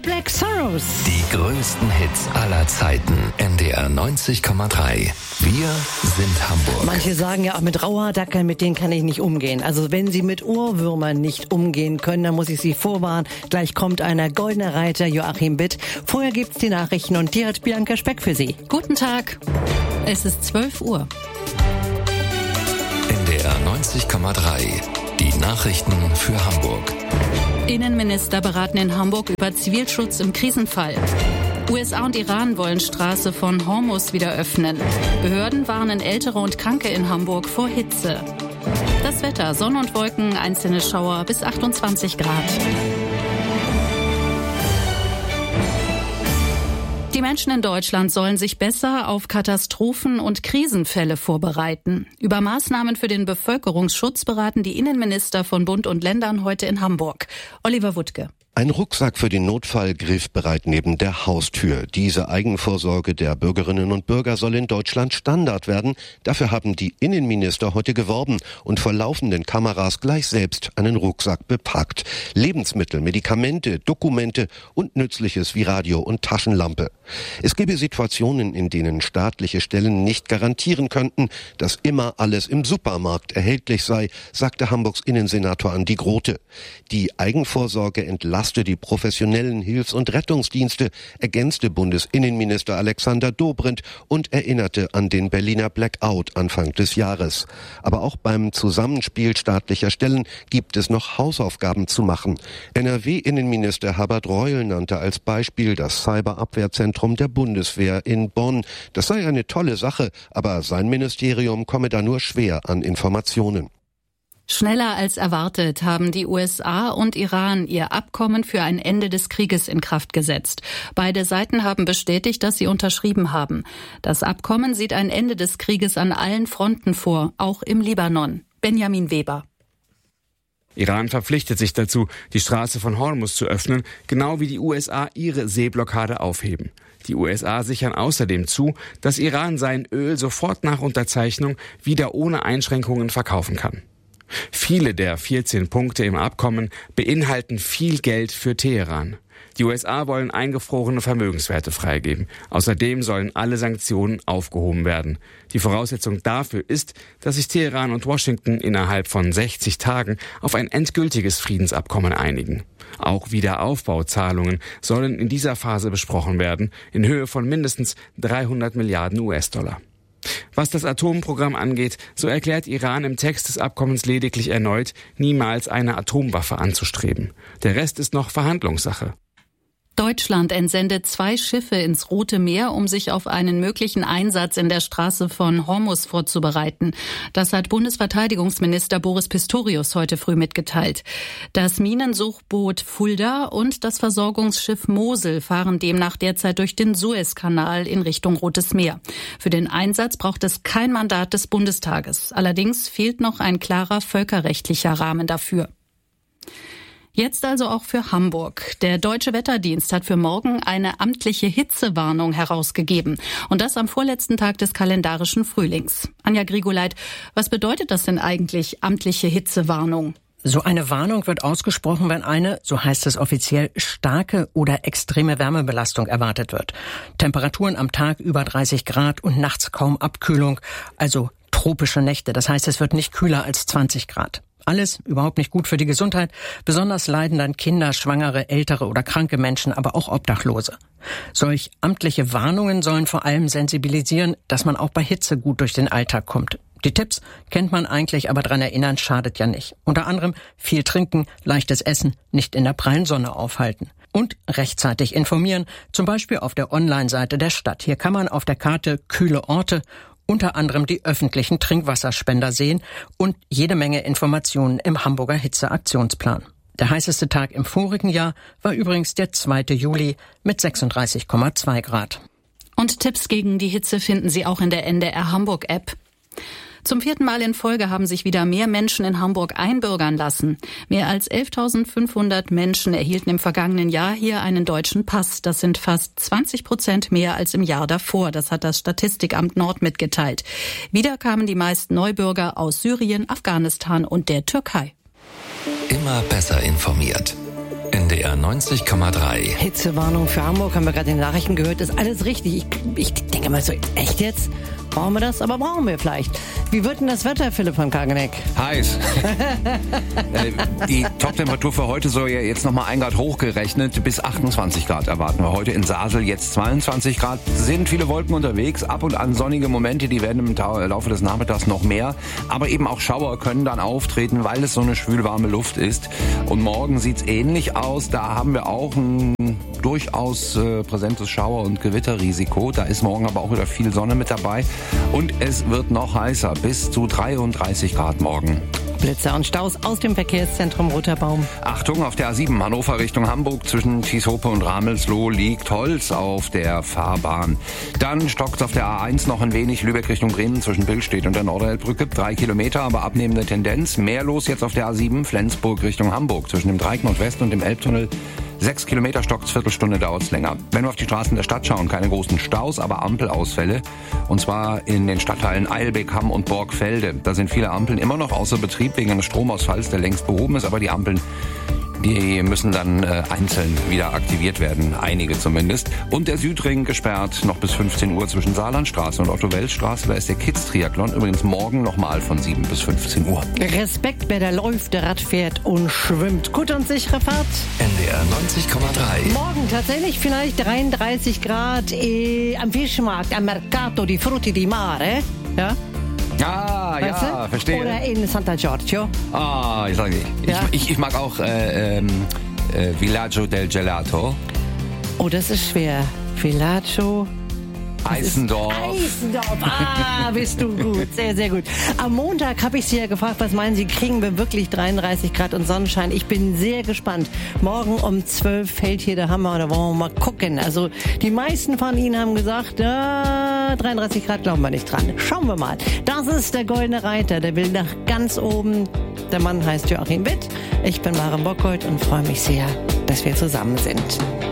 Black Sorrows. Die größten Hits aller Zeiten. NDR 90,3. Wir sind Hamburg. Manche sagen ja, mit Rauhaardackeln, mit denen kann ich nicht umgehen. Also wenn Sie mit Ohrwürmern nicht umgehen können, dann muss ich Sie vorwarnen. Gleich kommt einer goldene Reiter, Joachim Bitt. Vorher gibt's die Nachrichten und die hat Bianca Speck für Sie. Guten Tag. Es ist 12 Uhr. NDR 90,3. Die Nachrichten für Hamburg. Innenminister beraten in Hamburg über Zivilschutz im Krisenfall. USA und Iran wollen Straße von Hormuz wieder öffnen. Behörden warnen Ältere und Kranke in Hamburg vor Hitze. Das Wetter, Sonne und Wolken, einzelne Schauer bis 28 Grad. Die Menschen in Deutschland sollen sich besser auf Katastrophen und Krisenfälle vorbereiten. Über Maßnahmen für den Bevölkerungsschutz beraten die Innenminister von Bund und Ländern heute in Hamburg. Oliver Wuttke. Ein Rucksack für den Notfall griffbereit neben der Haustür. Diese Eigenvorsorge der Bürgerinnen und Bürger soll in Deutschland Standard werden. Dafür haben die Innenminister heute geworben und vor laufenden Kameras gleich selbst einen Rucksack bepackt. Lebensmittel, Medikamente, Dokumente und Nützliches wie Radio und Taschenlampe. Es gebe Situationen, in denen staatliche Stellen nicht garantieren könnten, dass immer alles im Supermarkt erhältlich sei, sagte Hamburgs Innensenator Andi Grote. Die Eigenvorsorge entlastet die professionellen Hilfs- und Rettungsdienste, ergänzte Bundesinnenminister Alexander Dobrindt und erinnerte an den Berliner Blackout Anfang des Jahres. Aber auch beim Zusammenspiel staatlicher Stellen gibt es noch Hausaufgaben zu machen. NRW-Innenminister Herbert Reul nannte als Beispiel das Cyberabwehrzentrum der Bundeswehr in Bonn. Das sei eine tolle Sache, aber sein Ministerium komme da nur schwer an Informationen. Schneller als erwartet haben die USA und Iran ihr Abkommen für ein Ende des Krieges in Kraft gesetzt. Beide Seiten haben bestätigt, dass sie unterschrieben haben. Das Abkommen sieht ein Ende des Krieges an allen Fronten vor, auch im Libanon. Benjamin Weber. Iran verpflichtet sich dazu, die Straße von Hormuz zu öffnen, genau wie die USA ihre Seeblockade aufheben. Die USA sichern außerdem zu, dass Iran sein Öl sofort nach Unterzeichnung wieder ohne Einschränkungen verkaufen kann. Viele der 14 Punkte im Abkommen beinhalten viel Geld für Teheran. Die USA wollen eingefrorene Vermögenswerte freigeben. Außerdem sollen alle Sanktionen aufgehoben werden. Die Voraussetzung dafür ist, dass sich Teheran und Washington innerhalb von 60 Tagen auf ein endgültiges Friedensabkommen einigen. Auch Wiederaufbauzahlungen sollen in dieser Phase besprochen werden, in Höhe von mindestens 300 Milliarden US-Dollar. Was das Atomprogramm angeht, so erklärt Iran im Text des Abkommens lediglich erneut, niemals eine Atomwaffe anzustreben. Der Rest ist noch Verhandlungssache. Deutschland entsendet 2 Schiffe ins Rote Meer, um sich auf einen möglichen Einsatz in der Straße von Hormuz vorzubereiten. Das hat Bundesverteidigungsminister Boris Pistorius heute früh mitgeteilt. Das Minensuchboot Fulda und das Versorgungsschiff Mosel fahren demnach derzeit durch den Suezkanal in Richtung Rotes Meer. Für den Einsatz braucht es kein Mandat des Bundestages. Allerdings fehlt noch ein klarer völkerrechtlicher Rahmen dafür. Jetzt also auch für Hamburg. Der Deutsche Wetterdienst hat für morgen eine amtliche Hitzewarnung herausgegeben. Und das am vorletzten Tag des kalendarischen Frühlings. Anja Grigoleit, was bedeutet das denn eigentlich, amtliche Hitzewarnung? So eine Warnung wird ausgesprochen, wenn eine, so heißt es offiziell, starke oder extreme Wärmebelastung erwartet wird. Temperaturen am Tag über 30 Grad und nachts kaum Abkühlung, also tropische Nächte. Das heißt, es wird nicht kühler als 20 Grad. Alles überhaupt nicht gut für die Gesundheit. Besonders leiden dann Kinder, Schwangere, ältere oder kranke Menschen, aber auch Obdachlose. Solch amtliche Warnungen sollen vor allem sensibilisieren, dass man auch bei Hitze gut durch den Alltag kommt. Die Tipps kennt man eigentlich, aber dran erinnern schadet ja nicht. Unter anderem viel trinken, leichtes Essen, nicht in der prallen Sonne aufhalten. Und rechtzeitig informieren, zum Beispiel auf der Online-Seite der Stadt. Hier kann man auf der Karte kühle Orte unter anderem die öffentlichen Trinkwasserspender sehen und jede Menge Informationen im Hamburger Hitzeaktionsplan. Der heißeste Tag im vorigen Jahr war übrigens der 2. Juli mit 36,2 Grad. Und Tipps gegen die Hitze finden Sie auch in der NDR Hamburg App. Zum 4. Mal in Folge haben sich wieder mehr Menschen in Hamburg einbürgern lassen. Mehr als 11.500 Menschen erhielten im vergangenen Jahr hier einen deutschen Pass. Das sind fast 20% mehr als im Jahr davor. Das hat das Statistikamt Nord mitgeteilt. Wieder kamen die meisten Neubürger aus Syrien, Afghanistan und der Türkei. Immer besser informiert. NDR NDR 90,3. Hitzewarnung für Hamburg, haben wir gerade in den Nachrichten gehört, ist alles richtig. Ich denke mal so, echt jetzt? Brauchen wir das? Aber brauchen wir vielleicht. Wie wird denn das Wetter, Philipp von Kageneck? Heiß. Die Toptemperatur für heute soll ja jetzt nochmal 1 Grad hochgerechnet. Bis 28 Grad erwarten wir heute in Sasel. Jetzt 22 Grad. Sind viele Wolken unterwegs. Ab und an sonnige Momente, die werden im Laufe des Nachmittags noch mehr. Aber eben auch Schauer können dann auftreten, weil es so eine schwülwarme Luft ist. Und morgen sieht's ähnlich aus. Da haben wir auch ein durchaus präsentes Schauer- und Gewitterrisiko. Da ist morgen aber auch wieder viel Sonne mit dabei. Und es wird noch heißer, bis zu 33 Grad morgen. Blitzer und Staus aus dem Verkehrszentrum Roter Baum. Achtung, auf der A7 Hannover Richtung Hamburg zwischen Tieshope und Ramelsloh liegt Holz auf der Fahrbahn. Dann stockt auf der A1 noch ein wenig Lübeck Richtung Bremen zwischen Billstedt und der Norderelbbrücke. 3 Kilometer, aber abnehmende Tendenz. Mehr los jetzt auf der A7 Flensburg Richtung Hamburg zwischen dem Dreieck Nordwest und dem Elbtunnel. 6 Kilometer stockt's, Viertelstunde dauert's länger. Wenn wir auf die Straßen der Stadt schauen, keine großen Staus, aber Ampelausfälle. Und zwar in den Stadtteilen Eilbek, Hamm und Borgfelde. Da sind viele Ampeln immer noch außer Betrieb wegen eines Stromausfalls, der längst behoben ist. Aber die Ampeln, die müssen dann einzeln wieder aktiviert werden. Einige zumindest. Und der Südring gesperrt noch bis 15 Uhr zwischen Saarlandstraße und Otto-Wels-Straße. Da ist der Kids-Triathlon übrigens morgen nochmal von 7 bis 15 Uhr. Respekt, wer da läuft, der Rad fährt und schwimmt. Gut und sichere Fahrt. NDR 90,3. Morgen tatsächlich vielleicht 33 Grad am Fischmarkt, am Mercato di Frutti di Mare. Ja? Ah, Weißt ja, du? verstehe. Oder in Santa Giorgio. Ah, ich sage Ja. ich mag auch Villaggio del Gelato. Oh, das ist schwer. Villaggio. Eisendorf. Eisendorf. Ah, bist du gut. Sehr, sehr gut. Am Montag habe ich Sie ja gefragt, was meinen Sie, kriegen wir wirklich 33 Grad und Sonnenschein? Ich bin sehr gespannt. Morgen um 12 fällt hier der Hammer. Da wollen wir mal gucken. Also die meisten von Ihnen haben gesagt, 33 Grad glauben wir nicht dran. Schauen wir mal. Das ist der Goldene Reiter. Der will nach ganz oben. Der Mann heißt Joachim Witt. Ich bin Maren Bockholt und freue mich sehr, dass wir zusammen sind.